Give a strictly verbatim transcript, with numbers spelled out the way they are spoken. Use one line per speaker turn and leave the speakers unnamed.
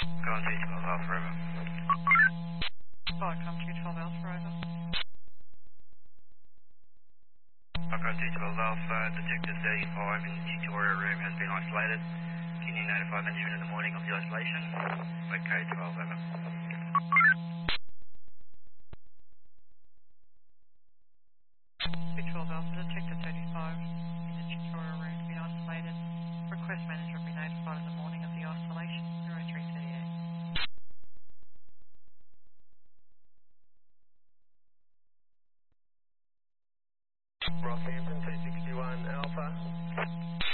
Go on two twelve Alpha Forever.
Flight come two twelve Alpha over.
I've got two twelve Alpha, Detective thirty-five in the tutorial room has been isolated. Can you notify management in the morning of the isolation? Okay, twelve over.
two twelve Alpha, Detective thirty-five in the tutorial room to be isolated. Request management be notified in the morning of the isolation. zero three thirty-eight.
Rockhampton two sixty-one Alpha.